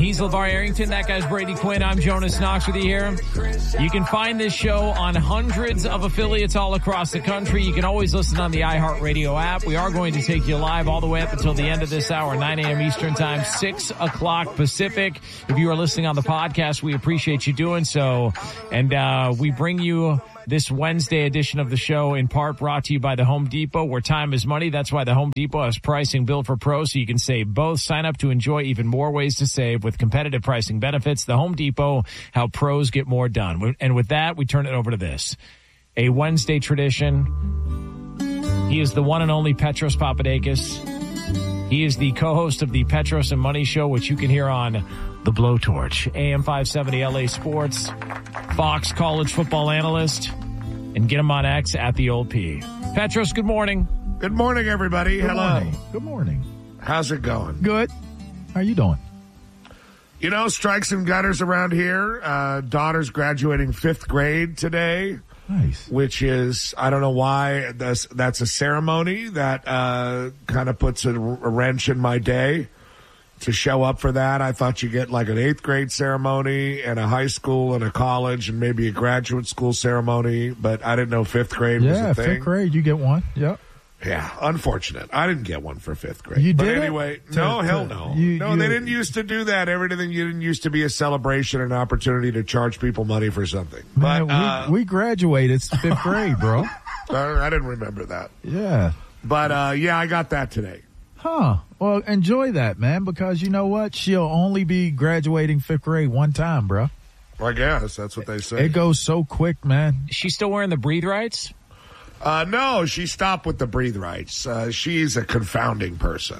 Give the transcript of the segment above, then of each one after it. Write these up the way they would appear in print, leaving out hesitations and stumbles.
He's LeVar Arrington. That guy's Brady Quinn. I'm Jonas Knox with you here. You can find this show on hundreds of affiliates all across the country. You can always listen on the iHeartRadio app. We are going to take you live all the way up until the end of this hour, 9 a.m. Eastern Time, 6 o'clock Pacific. If you are listening on the podcast, we appreciate you doing so. And we bring you this Wednesday edition of the show in part brought to you by the Home Depot, where time is money. That's why the Home Depot has pricing built for pros, so you can save both. Sign up to enjoy even more ways to save with competitive pricing benefits. The Home Depot, how pros get more done. And with that, we turn it over to this. A Wednesday tradition. He is the one and only Petros Papadakis. He is the co-host of the Petros and Money Show, which you can hear on The Blowtorch, AM 570 LA Sports, Fox college football analyst, and get him on X at the Old P. Petros, good morning. Good morning, everybody. Hello. Good morning. How's it going? Good. How you doing? You know, strikes and gutters around here. Daughter's graduating 5th grade today. Nice. Which is, I don't know why, that's a ceremony that kind of puts a wrench in my day to show up for that. I thought you get like an 8th grade ceremony and a high school and a college and maybe a graduate school ceremony, but I didn't know 5th grade was a thing. Yeah, 5th grade, you get one. Yep. Yeah, unfortunate. I didn't get one for 5th grade. You but did? Anyway, no, hell no. They didn't used to do that. Everything you didn't used to be a celebration, an opportunity to charge people money for something. Man, but we graduated 5th grade, bro. I didn't remember that. Yeah. But yeah, I got that today. Huh. Well, enjoy that, man, because you know what? She'll only be graduating 5th grade one time, bro. Well, I guess that's what they say. It goes so quick, man. She's still wearing the breathe rights? No, she stopped with the breathe rights. She's a confounding person.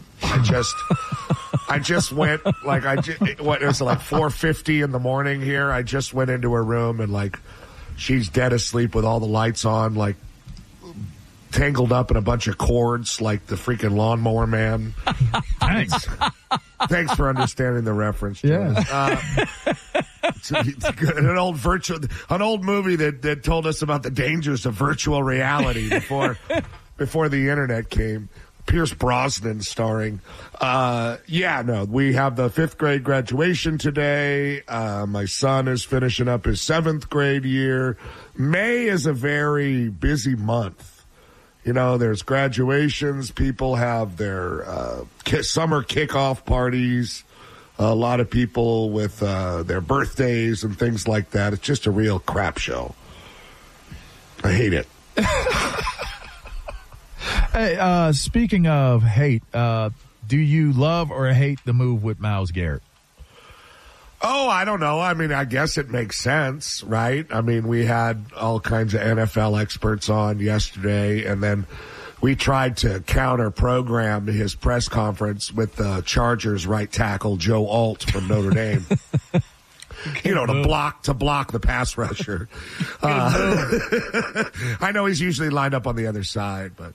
I just went, like, what, it was like 4:50 in the morning here. I just went into her room and, like, she's dead asleep with all the lights on, like, tangled up in a bunch of cords like the freaking Lawnmower Man. Thanks. Thanks for understanding the reference. Yeah. An old movie that told us about the dangers of virtual reality before the internet came. Pierce Brosnan starring. We have the 5th grade graduation today. My son is finishing up his 7th grade year. May is a very busy month. You know, there's graduations. People have their summer kickoff parties. A lot of people with their birthdays and things like that. It's just a real crap show. I hate it. Hey, speaking of hate, do you love or hate the move with Myles Garrett? Oh, I don't know. I mean, I guess it makes sense, right? I mean, we had all kinds of NFL experts on yesterday, and then we tried to counter-program his press conference with the Chargers right tackle Joe Alt from Notre Dame. To block the pass rusher. I know he's usually lined up on the other side, but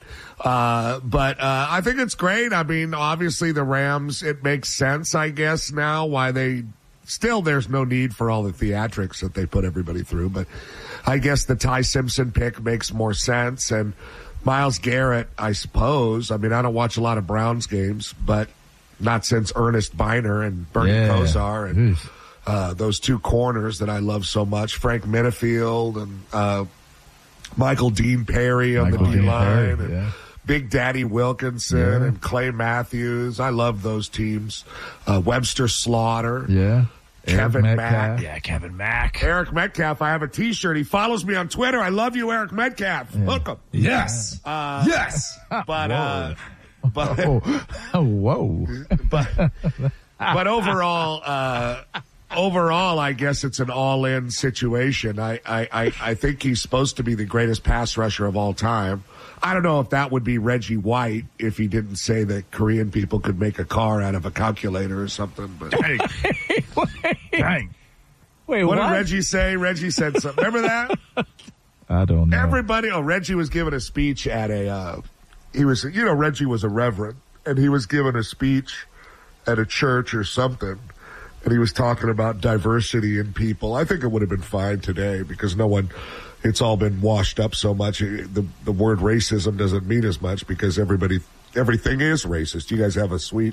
I think it's great. I mean, obviously the Rams, it makes sense, I guess, now why there's no need for all the theatrics that they put everybody through, but I guess the Ty Simpson pick makes more sense. And Myles Garrett, I suppose. I mean, I don't watch a lot of Browns games, but not since Ernest Biner and Bernie Kosar and those two corners that I love so much, Frank Minifield and Michael Dean Perry on the D-line. And Big Daddy Wilkinson and Clay Matthews. I love those teams. Webster Slaughter. Yeah. Kevin Mack. Yeah, Kevin Mack. Eric Metcalf. I have a T-shirt. He follows me on Twitter. I love you, Eric Metcalf. Yeah. Hook him. Yes. Yes. But whoa. But overall, I guess it's an all-in situation. I think he's supposed to be the greatest pass rusher of all time. I don't know if that would be Reggie White if he didn't say that Korean people could make a car out of a calculator or something. But Dang. Wait, what did Reggie say? Reggie said something. Remember that? I don't know. Reggie was giving a speech at Reggie was a reverend, and he was giving a speech at a church or something, and he was talking about diversity in people. I think it would have been fine today because it's all been washed up so much. The word racism doesn't mean as much because everything is racist. You guys have a sweet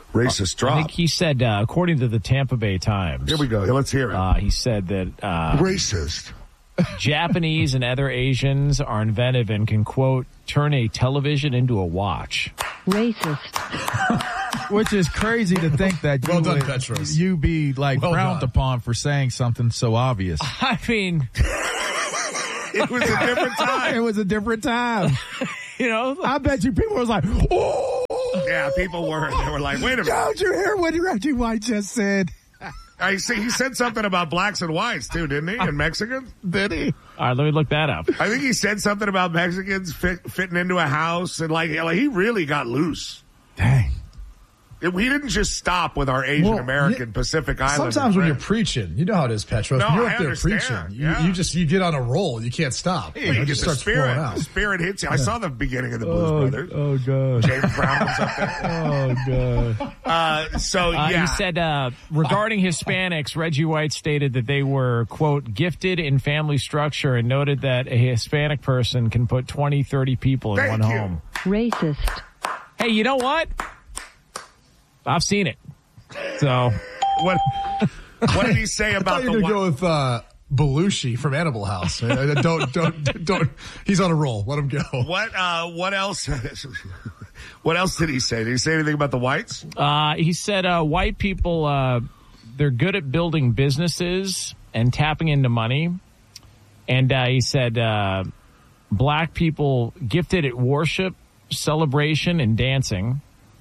racist drop. I think he said, according to the Tampa Bay Times. Here we go. Let's hear it. He said that racist. Japanese and other Asians are inventive and can, quote, turn a television into a watch. Racist. Which is crazy to think that well done, Petros. You be like frowned upon for saying something so obvious. I mean, it was a different time. It was a different time. You know, I bet you people was like, oh. Yeah, people were. They were like, wait a minute. Don't you hear what Reggie White just said? I see. He said something about blacks and whites too, didn't he? And Mexicans? Did he? All right, let me look that up. I think he said something about Mexicans fitting into a house, and like he really got loose. Dang. We didn't just stop with our Asian American Pacific Islander. Sometimes when you're preaching, you know how it is, Petros. No, when you're I up there understand. preaching, you get on a roll. You can't stop. Yeah, It just starts flowing out. The spirit hits you. I saw the beginning of the Blues Brothers. Oh, God. James Brown was up there. Oh, God. So, yeah. He said, regarding Hispanics, Reggie White stated that they were, quote, gifted in family structure and noted that a Hispanic person can put 20, 30 people in one home. Racist. Hey, you know what? I've seen it. So what did he say about the one? Go with Belushi from Animal House. Don't. He's on a roll. Let him go. What else? What else did he say? Did he say anything about the whites? He said white people they're good at building businesses and tapping into money, and he said black people gifted at worship, celebration, and dancing.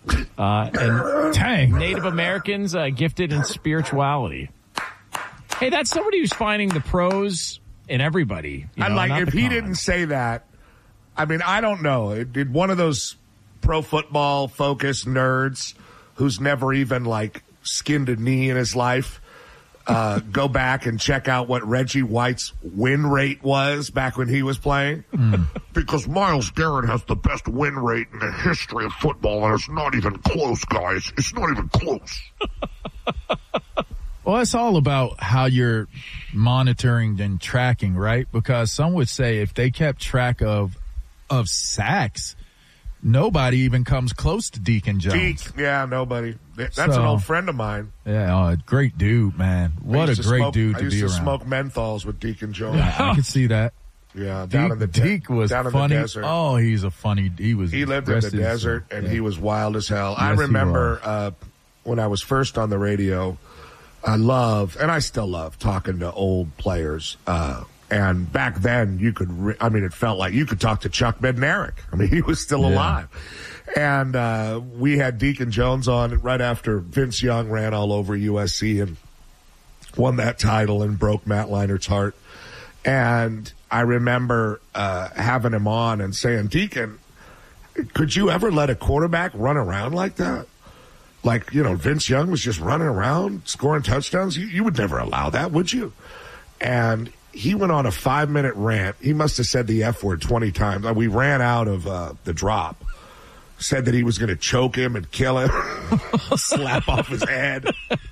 And Native Americans gifted in spirituality. Hey, that's somebody who's finding the pros in everybody. I'd like if he didn't say that. I mean, I don't know. Did one of those pro football focused nerds who's never even like skinned a knee in his life go back and check out what Reggie White's win rate was back when he was playing? Because Myles Garrett has the best win rate in the history of football, and it's not even close, guys. It's not even close. Well, it's all about how you're monitoring and tracking, right? Because some would say if they kept track of sacks, nobody even comes close to Deacon Jones. Yeah, nobody. That's an old friend of mine. Yeah, great dude, man. What a great dude to be around. I used to smoke menthols with Deacon Jones. Yeah, I could see that. Yeah, down in the Deke was down funny. In the desert. Oh, he's a funny. He lived in the desert, and he was wild as hell. Yes, I remember when I was first on the radio, I love, and I still love, talking to old players. And back then, you could, it felt like you could talk to Chuck Bednarik. I mean, he was still alive. And we had Deacon Jones on right after Vince Young ran all over USC and won that title and broke Matt Leinert's heart. And I remember having him on and saying, Deacon, could you ever let a quarterback run around like that? Like, Vince Young was just running around, scoring touchdowns. You would never allow that, would you? And he went on a 5-minute rant. He must have said the F word 20 times. We ran out of the drop. Said that he was going to choke him and kill him, slap off his head.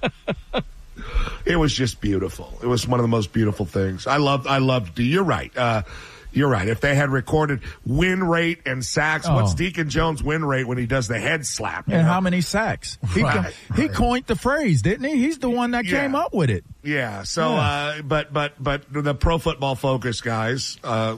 It was just beautiful. It was one of the most beautiful things. I loved. You're right. You're right. If they had recorded win rate and sacks, what's Deacon Jones' win rate when he does the head slap? And how many sacks? He coined the phrase, didn't he? He's the one that came up with it. Yeah. So, but the Pro Football Focus guys, and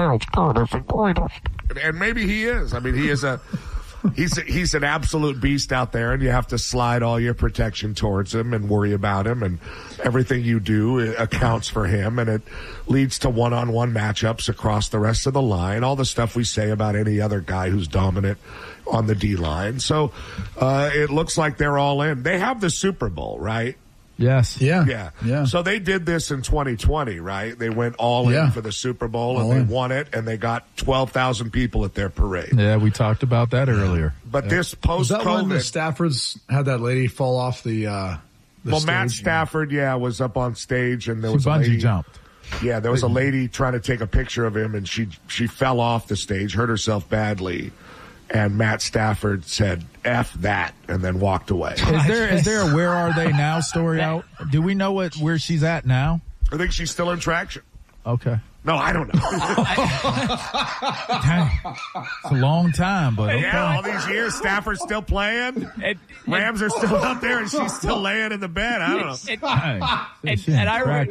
maybe he is. I mean, he is he's an absolute beast out there, and you have to slide all your protection towards him and worry about him, and everything you do accounts for him, and it leads to one-on-one matchups across the rest of the line, all the stuff we say about any other guy who's dominant on the D-line. So it looks like they're all in. They have the Super Bowl, right? Yes. Yeah. So they did this in 2020, right? They went all in for the Super Bowl, and they won it, and they got 12,000 people at their parade. Yeah, we talked about that earlier. But this post-COVID... Was that when the Staffords had that lady fall off the stage? Matt Stafford, was up on stage, and there was bungee a lady, jumped. Yeah, there was a lady trying to take a picture of him, and she fell off the stage, hurt herself badly. And Matt Stafford said, F that, and then walked away. Is there a Where Are They Now story out? Do we know where she's at now? I think she's still in traction. Okay. No, I don't know. It's a long time, but okay. Yeah, all these years, Stafford's still playing. Rams are still up there, and she's still laying in the bed. I don't know. And I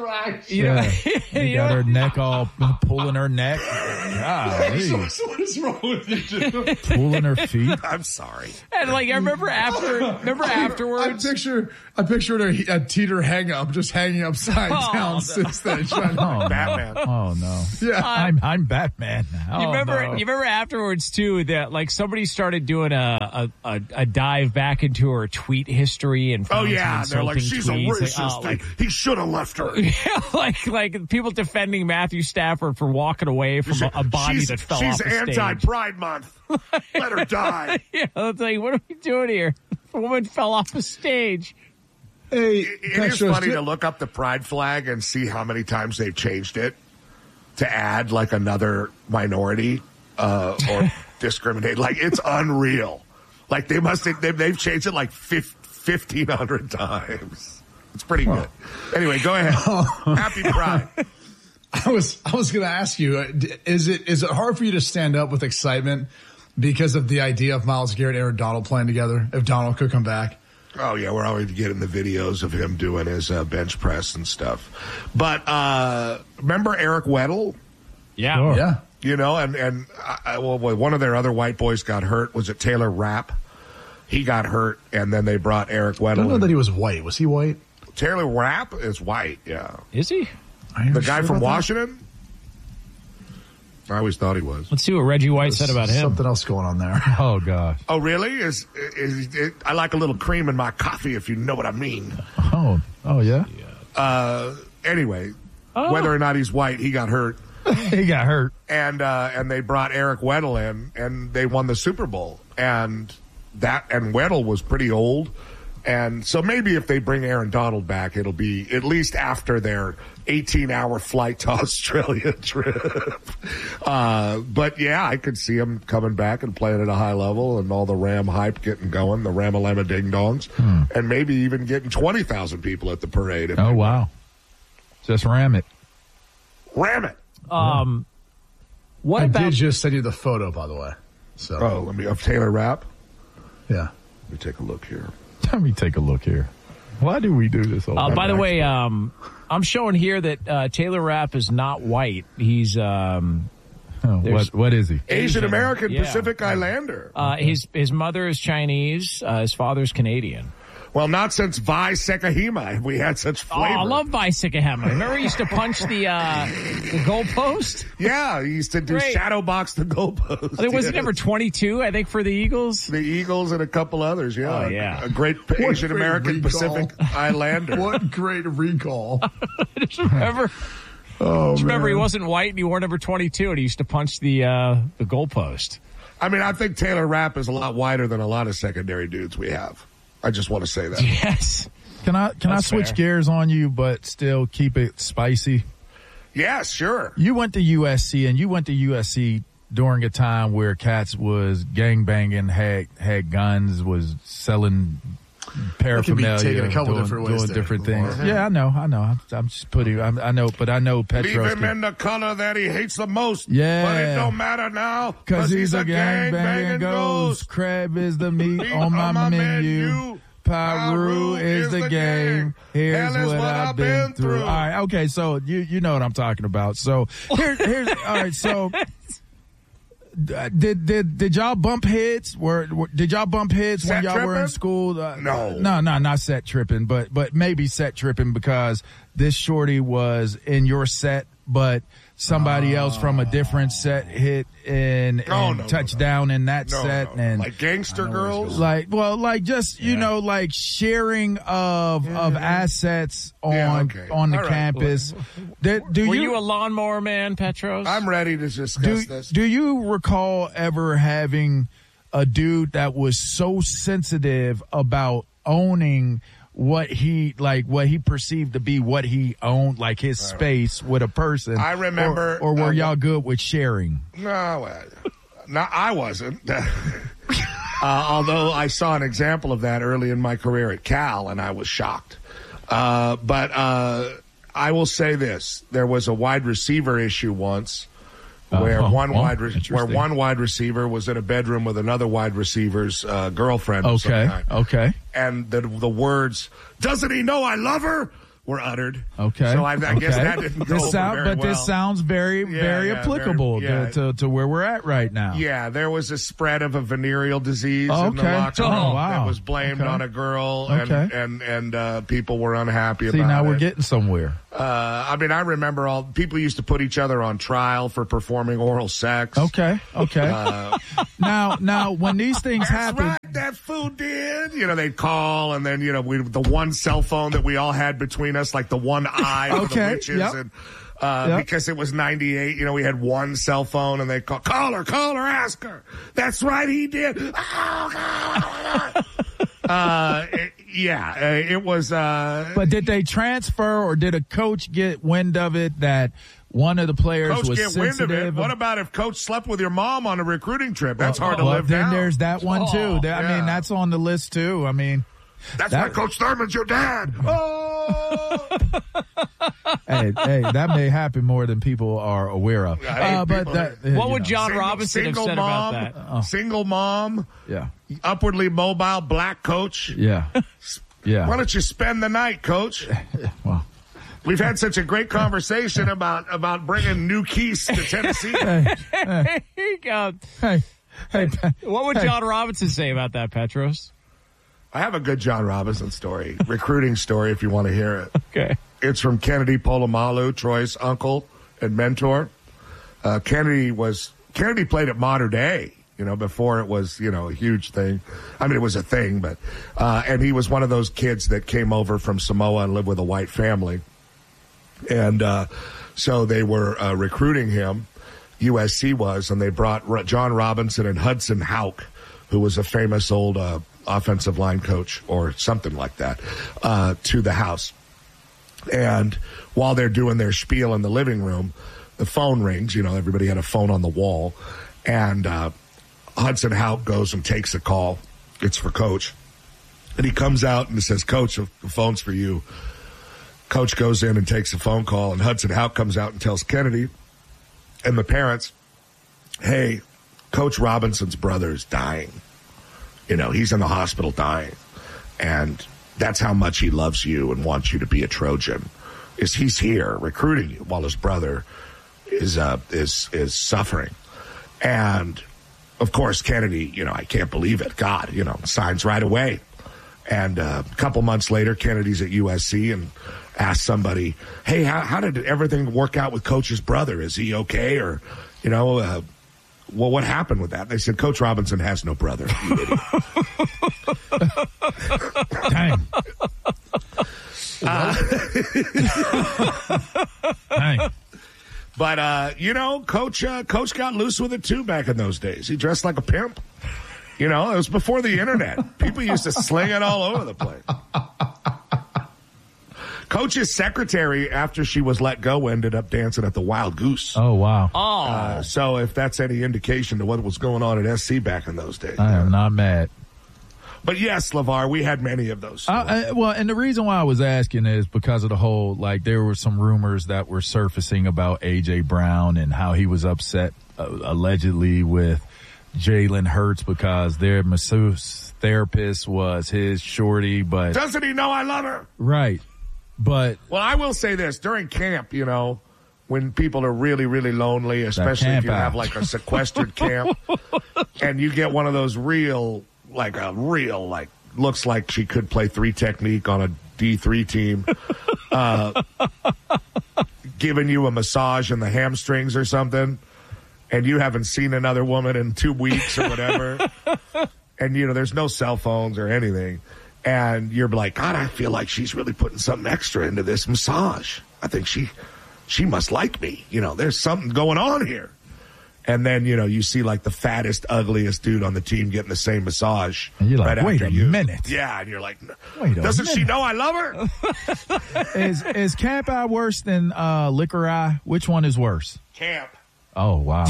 got her neck all pulling her neck. What is wrong with you, Jim? Pulling her feet. I'm sorry. And like I remember afterwards. I pictured a teeter hang up, just hanging upside down since then. Batman. Oh no! Yeah, I'm Batman now. You remember afterwards too that like somebody started doing a dive back into her tweet history and found some they're like, she's tweets. a racist. He should have left her. Yeah, like people defending Matthew Stafford for walking away from a body that fell off the stage. She's anti-Pride Month. Let her die. Yeah, it's like, what are we doing here? The woman fell off the stage. Hey, it is funny to look up the pride flag and see how many times they've changed it to add like another minority or discriminate. Like it's unreal. Like they've changed it like 1,500 times. It's pretty good. Anyway, go ahead. Happy Pride. I was going to ask you, is it hard for you to stand up with excitement because of the idea of Myles Garrett and Aaron Donald playing together? If Donald could come back. Oh, yeah, we're always getting the videos of him doing his bench press and stuff. But remember Eric Weddle? Yeah. Sure. Yeah. You know, and one of their other white boys got hurt. Was it Taylor Rapp? He got hurt, and then they brought Eric Weddle. I don't know that he was white. Was he white? Taylor Rapp is white, yeah. Is he? The guy from Washington? I always thought he was. Let's see what Reggie White said about him. Something else going on there. Oh, gosh. Oh, really? I like a little cream in my coffee, if you know what I mean. Oh, yeah? Anyway, whether or not he's white, he got hurt. He got hurt. And they brought Eric Weddle in, and they won the Super Bowl. And Weddle was pretty old. And so maybe if they bring Aaron Donald back, it'll be at least after their 18-hour flight to Australia trip. But yeah, I could see him coming back and playing at a high level and all the Ram hype getting going, the Ramalama Ding Dongs, and maybe even getting 20,000 people at the parade. Oh, wow. Just ram it. Ram it. I did just send you the photo, by the way. So. Oh, of Taylor Rapp? Yeah. Let me take a look here. Let me take a look here. Why do we do this all the time? By the way, I'm showing here that Taylor Rapp is not white. He's what is he? Asian American, yeah. Pacific Islander. His mother is Chinese. His father's Canadian. Well, not since Vi Sekahima have we had such flavor. Oh, I love Vi Sekahima. Remember he used to punch the goalpost? Yeah, he used to do shadow box the goalpost. I think was it number 22, I think, for the Eagles? The Eagles and a couple others, yeah. Oh, yeah. A great Asian American Pacific Islander. What great recall. I just remember. Remember he wasn't white and he wore number 22 and he used to punch the goalpost. I mean, I think Taylor Rapp is a lot whiter than a lot of secondary dudes we have. I just want to say that. Yes. Can I switch gears on you, but still keep it spicy? Yes, sure. You went to USC, and you went to USC during a time where cats was gangbanging, had guns, was selling paraphernalia, taken a couple doing different things. Yeah, I know. I'm just putting. I know Petros. Leave him in the color that he hates the most. Yeah, but it don't matter now because he's a gangbanging ghost. Crab is the meat on my menu. Peru is the game. Here's what I've been through. All right, okay, so you know what I'm talking about. So here's all right. So did y'all bump heads? Did y'all bump heads when y'all were in school? No, not set tripping, but maybe set tripping because this shorty was in your set, but somebody else from a different set hit and touchdown in that set. And like gangster girls? Like sharing of assets on the campus. Were you a lawnmower man, Petros? I'm ready to discuss this. Do you recall ever having a dude that was so sensitive about owning what he perceived to be what he owned, like his space with a person? I remember. Or were y'all good with sharing? No, I wasn't. Although I saw an example of that early in my career at Cal, and I was shocked. But I I will say this. There was a wide receiver issue once where one wide receiver was in a bedroom with another wide receiver's girlfriend. Okay. And the words, "Doesn't he know I love her?" were uttered. Okay. So I guess that didn't go over very well. This sounds very applicable to where we're at right now. Yeah, there was a spread of a venereal disease in the locker room that was blamed on a girl, and people were unhappy about it. See, now we're getting somewhere. I mean, I remember people used to put each other on trial for performing oral sex. Okay. Now, when these things happen. Right, that fool did. They'd call, and then, the one cell phone that we all had between us, like the one eye for the witches. Yep. And because it was 98, we had one cell phone, and they'd call her, ask her. That's right, he did. Oh, God. It was. But did they transfer, or did a coach get wind of it that one of the players was sensitive? Wind of it. What about if coach slept with your mom on a recruiting trip? That's hard to live down. Then there's that one too. I mean, that's on the list too. I mean, that's why Coach Thurman's your dad. Oh. hey, that may happen more than people are aware of. What would John Robinson have said about that? Single mom. Yeah. Upwardly mobile black coach. Yeah. Why don't you spend the night, coach? Well. We've had such a great conversation about bringing new keys to Tennessee. What would John Robinson say about that, Petros? I have a good John Robinson story, recruiting story, if you want to hear it. Okay. It's from Kennedy Polamalu, Troy's uncle and mentor. Kennedy played at Mater Dei, before it was, a huge thing. I mean, it was a thing, but, and he was one of those kids that came over from Samoa and lived with a white family. And so they were recruiting him, USC was, and they brought John Robinson and Hudson Houck, who was a famous old offensive line coach or something like that, to the house. And while they're doing their spiel in the living room, the phone rings. Everybody had a phone on the wall. And Hudson Houck goes and takes a call. It's for Coach. And he comes out and says, "Coach, the phone's for you." Coach goes in and takes a phone call, and Hudson Houck comes out and tells Kennedy and the parents, "Hey, Coach Robinson's brother is dying. He's in the hospital dying. And that's how much he loves you and wants you to be a Trojan. He's here recruiting you while his brother is suffering." And of course, Kennedy, I can't believe it. God, signs right away. And a couple months later, Kennedy's at USC and asked somebody, "Hey, how did everything work out with Coach's brother? Is he okay? Or, what happened with that?" They said, "Coach Robinson has no brother, you idiot." Dang. Dang. But, Coach got loose with it, too, back in those days. He dressed like a pimp. It was before the internet. People used to sling it all over the place. Coach's secretary, after she was let go, ended up dancing at the Wild Goose. Oh, wow. So if that's any indication to what was going on at SC back in those days. I am not mad. But yes, LeVar, we had many of those. And the reason why I was asking is because of the whole, there were some rumors that were surfacing about A.J. Brown and how he was upset, allegedly, with Jalen Hurts because their masseuse therapist was his shorty. But doesn't he know I love her? Right. But well, I will say this. During camp, when people are really, really lonely, especially if you have a sequestered camp, and you get one of those looks like she could play 3 technique on a D3 team, giving you a massage in the hamstrings or something, and you haven't seen another woman in 2 weeks or whatever, and there's no cell phones or anything, and you're like, God, I feel like she's really putting something extra into this massage. I think she must like me. There's something going on here. And then, you see the fattest, ugliest dude on the team getting the same massage. And you're like, right wait after a minute. Yeah, and you're like, doesn't she know I love her? Is Camp Eye worse than Liquor Eye? Which one is worse? Camp. Oh, wow.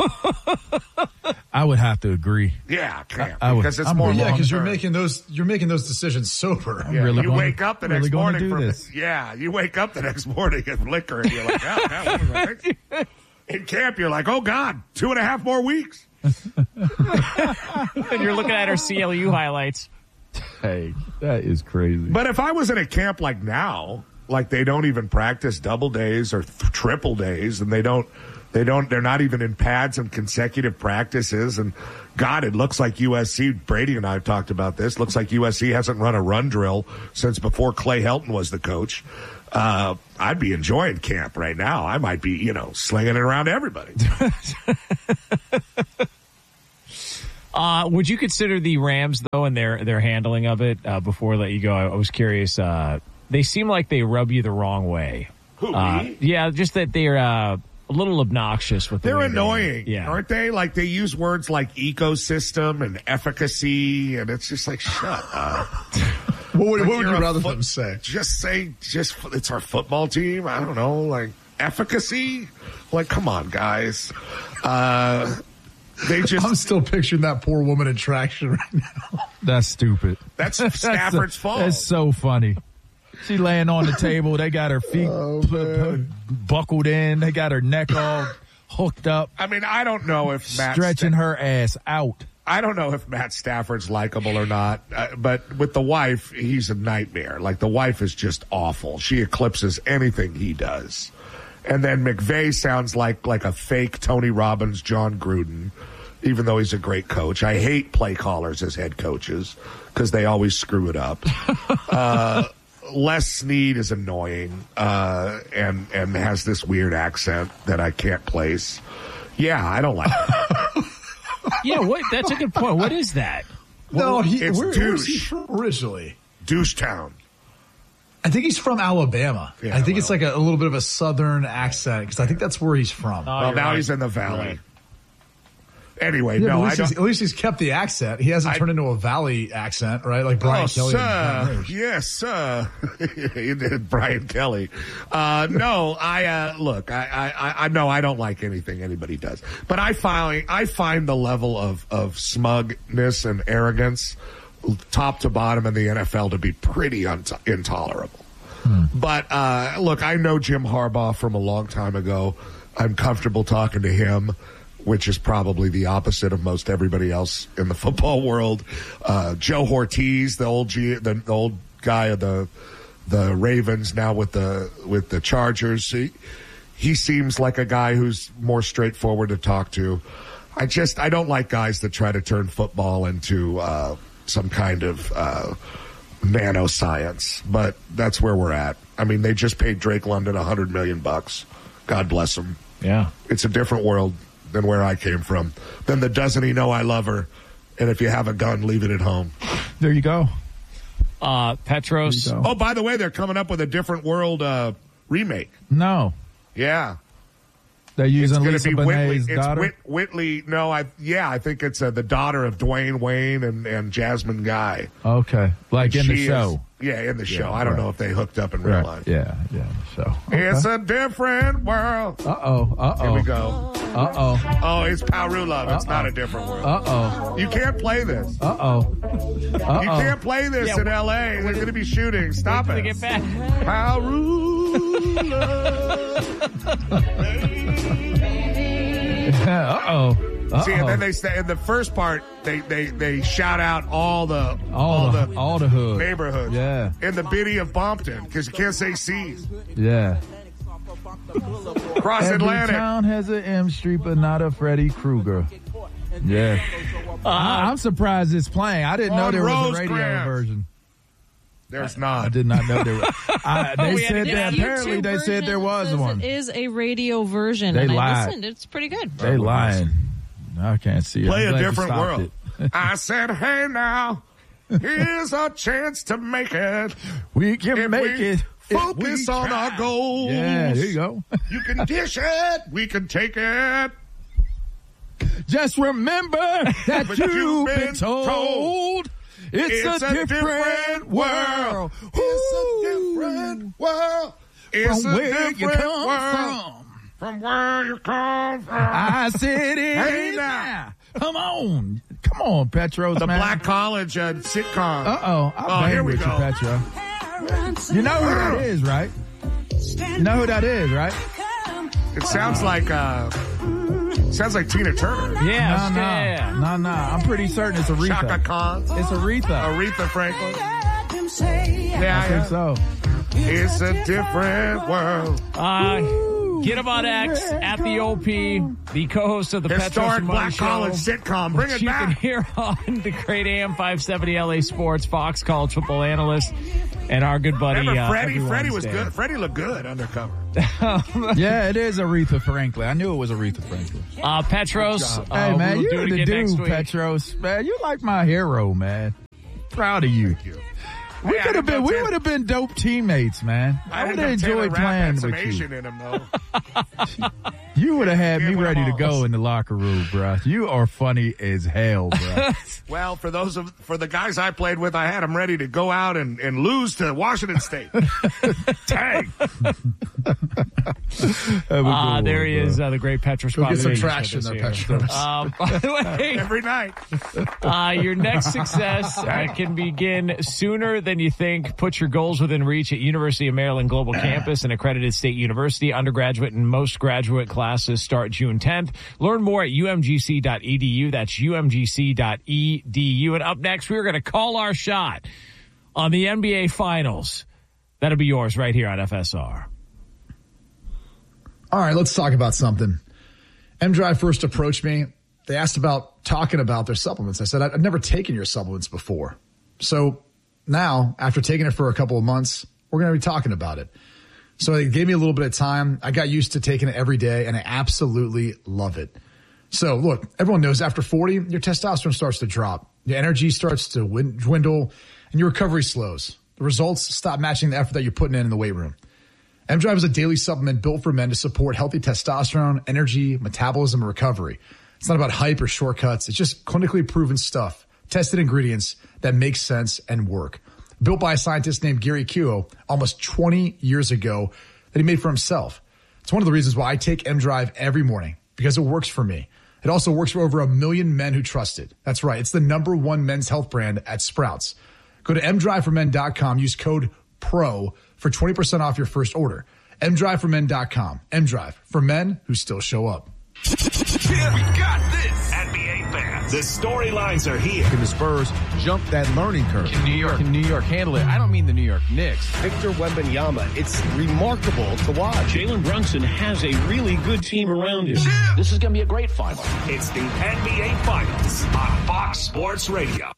I would have to agree. Yeah, camp. I would- Because it's I'm more really- Yeah, because long-term. you're making those decisions sober. Yeah, really you gonna- wake up the really next gonna morning do from this. Yeah, you wake up the next morning and liquor, and you're like, oh, that was right. In camp, you're like, oh God, 2.5 more weeks. And you're looking at our CLU highlights. Hey, that is crazy. But if I was in a camp like now, like they don't even practice double days or triple days, and they're not even in pads and consecutive practices. And God, it looks like USC, Brady and I have talked about this, looks like USC hasn't run a run drill since before Clay Helton was the coach. I'd be enjoying camp right now. I might be, slinging it around everybody. Would you consider the Rams, though, and their handling of it, before I let you go? I was curious. They seem like they rub you the wrong way. Who, me? Yeah, just that they're a little obnoxious with the They're way annoying, yeah. aren't they? Like they use words like ecosystem and efficacy, and it's just like, shut up. What would You're you a rather them say? Just say, it's our football team. I don't know, like efficacy. Like, come on, guys. They just. I'm still picturing that poor woman in traction right now. That's stupid. That's Stafford's fault. That's so funny. She laying on the table. They got her feet buckled in. They got her neck all hooked up. I mean, I don't know if Stretching her ass out. I don't know if Matt Stafford's likable or not, but with the wife, he's a nightmare. Like, the wife is just awful. She eclipses anything he does. And then McVay sounds like a fake Tony Robbins, John Gruden, even though he's a great coach. I hate play callers as head coaches because they always screw it up. Les Snead is annoying and has this weird accent that I can't place. Yeah, I don't like it. Yeah, that's a good point. What is that? No, it's where's he douche. from originally? Douche Town. I think he's from Alabama. Yeah, I think it's like a little bit of a southern accent because I think that's where he's from. Well, now he's in the valley. Right. Anyway, Yeah, no, but I at don't. least he's kept the accent. He hasn't turned into a valley accent, right? Like Brian Kelly. Sir. Yes, sir. He did Brian Kelly. No, look, I know I don't like anything anybody does, but I find the level of smugness and arrogance, top to bottom in the NFL, to be pretty intolerable. But look, I know Jim Harbaugh from a long time ago. I'm comfortable talking to him, which is probably the opposite of most everybody else in the football world. Joe Ortiz, the old guy of the Ravens, now with the Chargers. He seems like a guy who's more straightforward to talk to. I don't like guys that try to turn football into some kind of nanoscience, but that's where we're at. I mean, they just paid Drake London $100 million. God bless him. Yeah. It's a different world than where I came from. Then the doesn't he know I love her? And if you have a gun, leave it at home. There you go. Petros. There you go. Oh, by the way, they're coming up with a different world remake. No. Yeah. They're It's using going Lisa to be Whitley. Bonet's daughter. It's Whitley. No, I think it's the daughter of Dwayne Wayne and Jasmine Guy. Okay. Like in the She show. in the show. I don't know if they hooked up in real life. Yeah, in the show. It's a different world. Uh-oh. Here we go. Uh-oh. Oh, it's Paru Love. It's not a different world. Uh-oh. You can't play this. Uh-oh. You can't play this in L.A. They're going to be shooting. Stop it. Get back. Paru Love. Uh-oh. See, and then they say in the first part they shout out all the hood neighborhoods. Yeah. In the biddy of Bompton, because you can't say C's. Yeah. Cross Every Atlantic. town has an M Street, but not a Freddy Krueger. Yeah. I'm surprised it's playing. I didn't know On there was a radio Rosecrans. version. There's I not. did not know there was. They said The that apparently YouTube they said there was version one. says It is a radio version. They and lied. I listened. It's pretty good. They lying. I can't see it. Play I'm a glad you different stopped world. it. I said, hey now, here's a chance to make it. We can If make we it. Focus if we on try. our goals. Yeah, there you go. You can dish it. We can take it. Just remember that But you've been told it's a different world. It's a different world. It's From a where you different come world. from. From where you come from. I said it. Hey, is now. Come on, Petros, The man. Black College sitcom. Uh-oh. I'll here bang we with go. you, Petro. You know who that is, right? You know who that is, right? It sounds like Tina Turner. Yeah. No. I'm pretty certain it's Aretha. Chaka Khan. It's Aretha. Aretha Franklin. I think so. It's a different world. Get him on X at the OP, the co-host of the Petros Historic and Money Black Show. College sitcom. Bring it You can back. hear on the great AM 570 LA Sports, Fox College football analyst, and our good buddy. Remember Freddie? every Freddie was Wednesday. good. Freddie looked good undercover. Yeah, it is Aretha Franklin. I knew it was Aretha Franklin. Petros, Hey, man, we'll do you're it the again next dude, week. Petros. Man, you like my hero, man. Proud of you. Thank you. We Hey, we would have been dope teammates, man. I would have enjoyed playing with some you. Asian in him, though. You would have had me Give ready to them go all. in the locker room, bro. You are funny as hell, bro. Well, for the guys I played with, I had them ready to go out and lose to Washington State. Dang. There he is, the great Petros. Go get some Spontaneous traction with us there, here. Petros. By the way, Every night. your next success can begin sooner than you think. Put your goals within reach at University of Maryland Global Campus, an accredited state university. Undergraduate and most graduate classes start June 10th. Learn more at umgc.edu. That's umgc.edu. And up next, we're going to call our shot on the NBA Finals. That'll be yours right here on FSR. All right, let's talk about something. M-Drive first approached me. They asked about talking about their supplements. I said, I've never taken your supplements before. So now, after taking it for a couple of months, we're going to be talking about it. So they gave me a little bit of time. I got used to taking it every day, and I absolutely love it. So look, everyone knows after 40, your testosterone starts to drop. Your energy starts to dwindle, and your recovery slows. The results stop matching the effort that you're putting in the weight room. M-Drive is a daily supplement built for men to support healthy testosterone, energy, metabolism, and recovery. It's not about hype or shortcuts. It's just clinically proven stuff, tested ingredients that make sense and work. Built by a scientist named Gary Kuo almost 20 years ago that he made for himself. It's one of the reasons why I take M-Drive every morning, because it works for me. It also works for over 1 million men who trust it. That's right. It's the #1 men's health brand at Sprouts. Go to mdriveformen.com. Use code PRO for 20% off your first order. mdriveformen.com. M-Drive for men who still show up. Yeah, we got this. NBA fans, the storylines are here. Can the Spurs jump that learning curve? Can New York handle it? I don't mean the New York Knicks. Victor Wembanyama, it's remarkable to watch. Jalen Brunson has a really good team around him. Yeah. This is going to be a great final. It's the NBA Finals on Fox Sports Radio.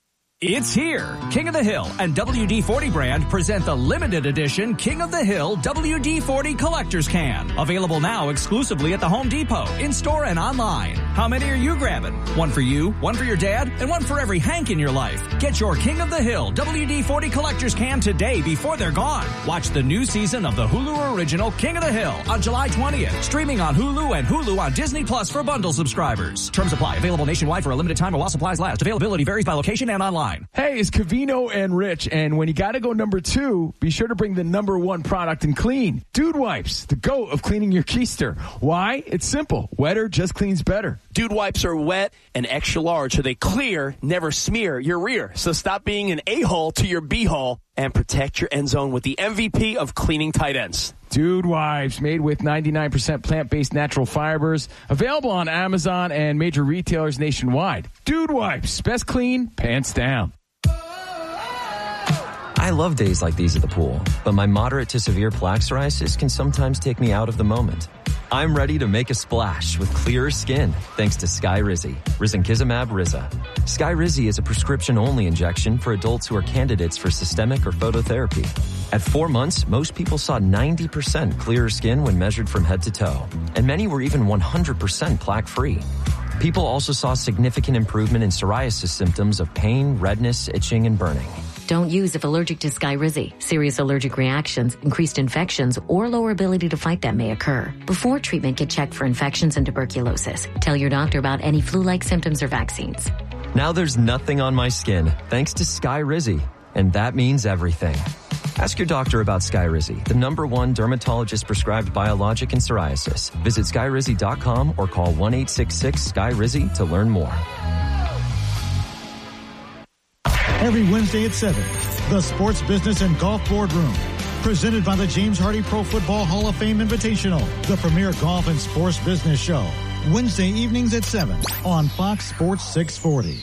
It's here. King of the Hill and WD-40 brand present the limited edition King of the Hill WD-40 Collector's Can. Available now exclusively at the Home Depot, in-store and online. How many are you grabbing? One for you, one for your dad, and one for every Hank in your life. Get your King of the Hill WD-40 Collector's Can today before they're gone. Watch the new season of the Hulu original King of the Hill on July 20th. Streaming on Hulu and Hulu on Disney Plus for bundle subscribers. Terms apply. Available nationwide for a limited time or while supplies last. Availability varies by location and online. Hey, it's Covino and Rich, and when you gotta go number 2, be sure to bring the #1 product in clean. Dude Wipes, the GOAT of cleaning your keister. Why? It's simple. Wetter just cleans better. Dude Wipes are wet and extra large, so they clear, never smear your rear. So stop being an a-hole to your b-hole and protect your end zone with the MVP of cleaning tight ends. Dude Wipes, made with 99% plant-based natural fibers. Available on Amazon and major retailers nationwide. Dude Wipes, best clean, pants down. I love days like these at the pool, but my moderate to severe plaque psoriasis can sometimes take me out of the moment. I'm ready to make a splash with clearer skin thanks to Skyrizi, risankizumab Riza. Skyrizi is a prescription-only injection for adults who are candidates for systemic or phototherapy. At 4 months, most people saw 90% clearer skin when measured from head to toe, and many were even 100% plaque-free. People also saw significant improvement in psoriasis symptoms of pain, redness, itching, and burning. Don't use if allergic to Skyrizi. Serious allergic reactions, increased infections, or lower ability to fight them may occur. Before treatment, get checked for infections and tuberculosis. Tell your doctor about any flu-like symptoms or vaccines. Now there's nothing on my skin thanks to Skyrizi. and that means everything. Ask your doctor about Skyrizi, the #1 dermatologist-prescribed biologic in psoriasis. Visit Skyrizi.com or call 1-866-SKY-RIZZI to learn more. Every Wednesday at 7, the Sports Business and Golf Boardroom. Presented by the James Hardy Pro Football Hall of Fame Invitational, the premier golf and sports business show. Wednesday evenings at 7 on Fox Sports 640.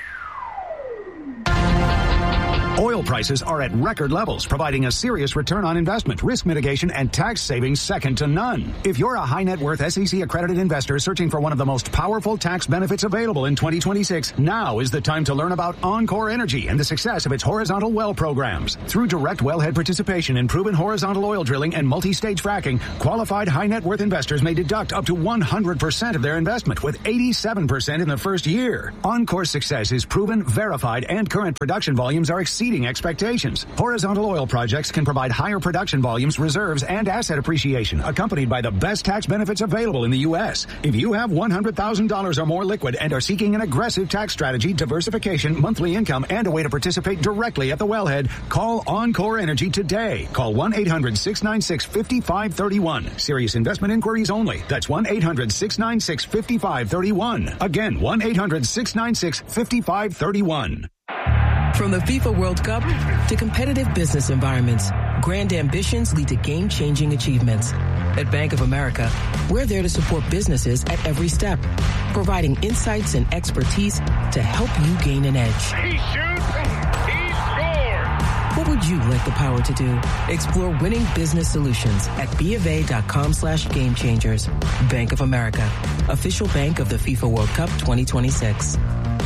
Oil prices are at record levels, providing a serious return on investment, risk mitigation, and tax savings second to none. If you're a high net worth SEC accredited investor searching for one of the most powerful tax benefits available in 2026, now is the time to learn about Encore Energy and the success of its horizontal well programs. Through direct wellhead participation in proven horizontal oil drilling and multi-stage fracking, qualified high net worth investors may deduct up to 100% of their investment, with 87% in the first year. Encore's success is proven, verified, and current production volumes are exceeding expectations. Horizontal oil projects can provide higher production volumes, reserves, and asset appreciation, accompanied by the best tax benefits available in the U.S. If you have $100,000 or more liquid and are seeking an aggressive tax strategy, diversification, monthly income, and a way to participate directly at the wellhead, call Encore Energy today. Call 1-800-696-5531. Serious investment inquiries only. That's 1-800-696-5531. Again, 1-800-696-5531. From the FIFA World Cup to competitive business environments, grand ambitions lead to game-changing achievements. At Bank of America, we're there to support businesses at every step, providing insights and expertise to help you gain an edge. He shoots. He scores. What would you like the power to do? Explore winning business solutions at BofA.com/gamechangers. Bank of America, official bank of the FIFA World Cup 2026.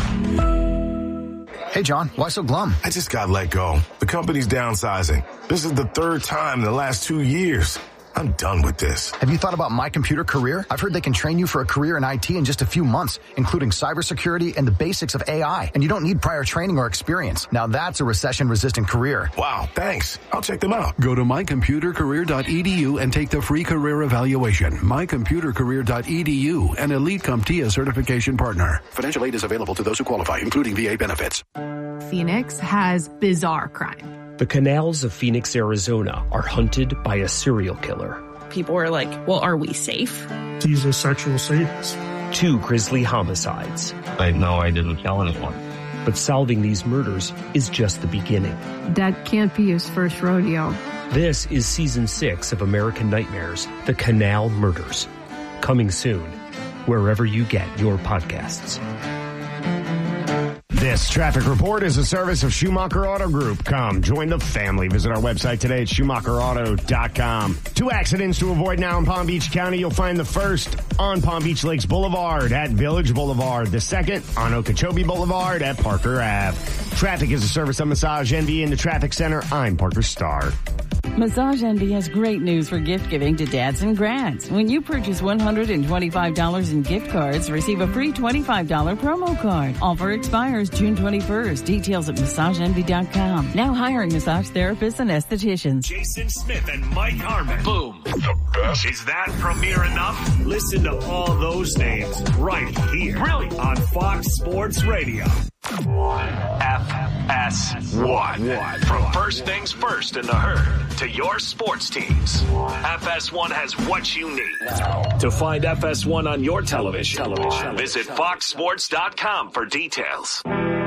Hey, John, why so glum? I just got let go. The company's downsizing. This is the third time in the last 2 years. I'm done with this. Have you thought about My Computer Career? I've heard they can train you for a career in IT in just a few months, including cybersecurity and the basics of AI. And you don't need prior training or experience. Now that's a recession-resistant career. Wow, thanks. I'll check them out. Go to mycomputercareer.edu and take the free career evaluation. mycomputercareer.edu, an Elite CompTIA certification partner. Financial aid is available to those who qualify, including VA benefits. Phoenix has bizarre crime. The canals of Phoenix, Arizona are hunted by a serial killer. People are like, well, are we safe? He's a sexual sadist. 2 grisly homicides. I know I didn't kill anyone. But solving these murders is just the beginning. That can't be his first rodeo. This is Season 6 of American Nightmares, The Canal Murders. Coming soon, wherever you get your podcasts. This traffic report is a service of Schumacher Auto Group. Come, join the family. Visit our website today at SchumacherAuto.com. 2 accidents to avoid now in Palm Beach County. You'll find the first on Palm Beach Lakes Boulevard at Village Boulevard. The second on Okeechobee Boulevard at Parker Ave. Traffic is a service of Massage Envy in the Traffic Center. I'm Parker Starr. Massage Envy has great news for gift giving to dads and grads. When you purchase $125 in gift cards, receive a free $25 promo card. Offer expires June 21st. Details at MassageEnvy.com. Now hiring massage therapists and estheticians. Jason Smith and Mike Harmon. Boom. The best. Is that premiere enough? Listen to all those names right here. Really? On Fox Sports Radio. FS1. From first things first in the herd to your sports teams. FS1 has what you need. To find FS1 on your television, visit foxsports.com for details.